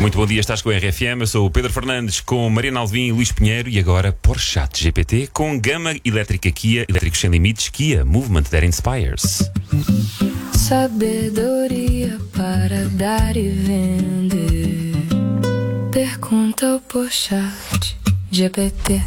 Muito bom dia, estás com a RFM. Eu sou o Pedro Fernandes com Mariana Alvim e Luís Pinheiro. E agora Porsche GPT com gama elétrica Kia, elétricos sem limites, Kia, movement that inspires. Sabedoria para dar e vender. Pergunta ao Porsche GPT.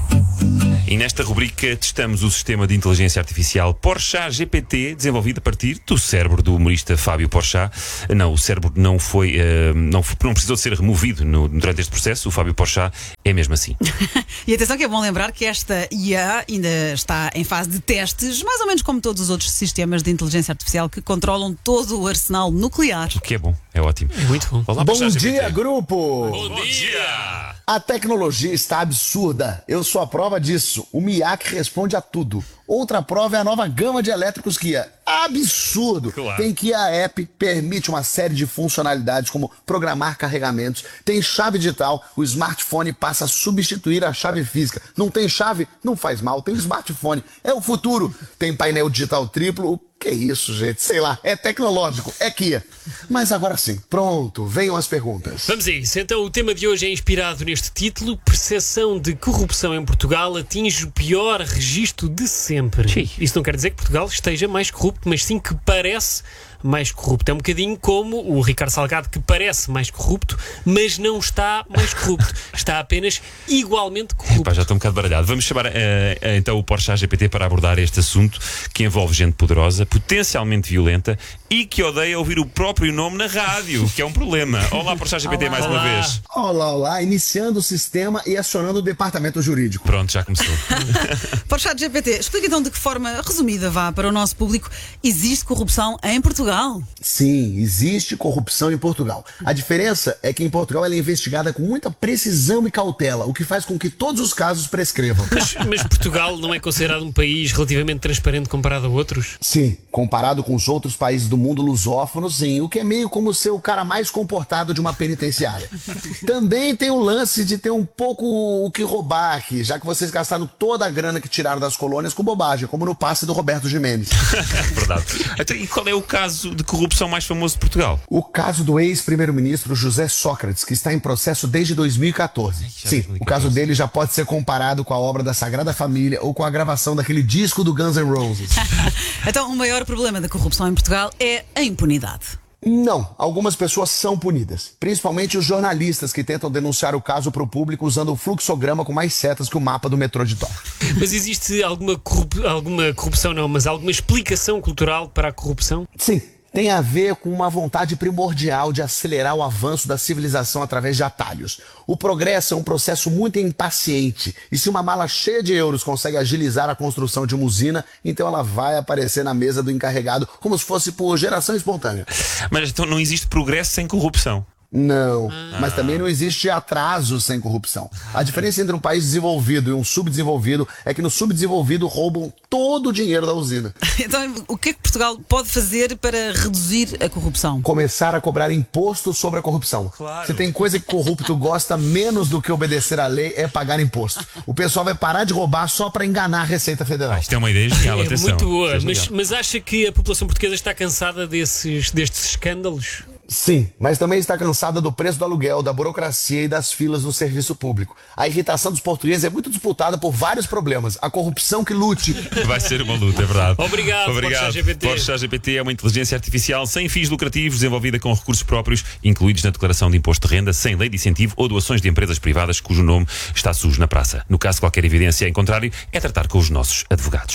E nesta rubrica testamos o sistema de inteligência artificial Porsche GPT, desenvolvido a partir do cérebro do humorista Fábio Porchat. Não, o cérebro não precisou de ser removido durante este processo. O Fábio Porchat é mesmo assim. E atenção que é bom lembrar que esta IA ainda está em fase de testes, mais ou menos como todos os outros sistemas de inteligência artificial que controlam todo o arsenal nuclear. O que é bom, é ótimo. É muito bom. Olá, Bom Porsche dia, GPT. grupo! Bom dia! A tecnologia está absurda. Eu sou a prova disso. O IA que responde a tudo. Outra prova é a nova gama de elétricos Kia. Absurdo! Claro. Tem Kia App, permite uma série de funcionalidades como programar carregamentos. Tem chave digital, o smartphone passa a substituir a chave física. Não tem chave? Não faz mal, tem o smartphone. É o futuro. Tem painel digital triplo. Que isso, gente? Sei lá, é tecnológico, é Kia. Mas agora sim, pronto, venham as perguntas. Vamos a isso. Então, o tema de hoje é inspirado neste título: percepção de corrupção em Portugal atinge o pior registro de sempre. Sim. Isso não quer dizer que Portugal esteja mais corrupto, mas sim que parece mais corrupto. É um bocadinho como o Ricardo Salgado, que parece mais corrupto, mas não está mais corrupto. Está apenas igualmente corrupto. Pá, já estou um bocado baralhado. Vamos chamar então o Porsche GPT para abordar este assunto que envolve gente poderosa, potencialmente violenta e que odeia ouvir o próprio nome na rádio, que é um problema. Olá, Porsche GPT, mais uma Olá. vez. Olá, olá, iniciando o sistema e acionando o departamento jurídico. Pronto, já começou. Porsche GPT, explica então de que forma resumida vá para o nosso público. Existe corrupção em Portugal? Sim, existe corrupção em Portugal. A diferença é que em Portugal ela é investigada com muita precisão e cautela, o que faz com que todos os casos prescrevam. Mas Portugal não é considerado um país relativamente transparente comparado a outros? Sim, comparado com os outros países do mundo lusófono, sim, o que é meio como ser o cara mais comportado de uma penitenciária. Também tem o lance de ter um pouco o que roubar aqui, já que vocês gastaram toda a grana que tiraram das colônias com bobagem, como no passe do Roberto Gimenez. Verdade. Então, e qual é o caso de corrupção mais famoso de Portugal? O caso do ex-primeiro-ministro José Sócrates, que está em processo desde 2014. Sim, 2014. o caso dele já pode ser comparado com a obra da Sagrada Família ou com a gravação daquele disco do Guns N' Roses. Então, o maior problema da corrupção em Portugal é a impunidade. Não, algumas pessoas são punidas, principalmente os jornalistas que tentam denunciar o caso para o público usando o fluxograma com mais setas que o mapa do metrô de Tóquio. Mas existe alguma corrupção, não, mas alguma explicação cultural para a corrupção? Sim, tem a ver com uma vontade primordial de acelerar o avanço da civilização através de atalhos. O progresso é um processo muito impaciente, e se uma mala cheia de euros consegue agilizar a construção de uma usina, então ela vai aparecer na mesa do encarregado como se fosse por geração espontânea. Mas então não existe progresso sem corrupção. Não, mas também não existe atraso sem corrupção. A diferença entre um país desenvolvido e um subdesenvolvido é que no subdesenvolvido roubam todo o dinheiro da usina. Então, o que é que Portugal pode fazer para reduzir a corrupção? Começar a cobrar imposto sobre a corrupção. Claro. Se tem coisa que corrupto gosta menos do que obedecer à lei, é pagar imposto. O pessoal vai parar de roubar só para enganar a Receita Federal. Isto é uma ideia genial, É atenção. muito boa, Isto é genial. mas acha que a população portuguesa está cansada destes escândalos? Sim, mas também está cansada do preço do aluguel, da burocracia e das filas no serviço público. A irritação dos portugueses é muito disputada por vários problemas. A corrupção que lute. Vai ser uma luta, é verdade. Obrigado, Porsche GPT. Porsche GPT é uma inteligência artificial sem fins lucrativos, desenvolvida com recursos próprios, incluídos na declaração de imposto de renda, sem lei de incentivo ou doações de empresas privadas cujo nome está sujo na praça. No caso de qualquer evidência em contrário, é tratar com os nossos advogados.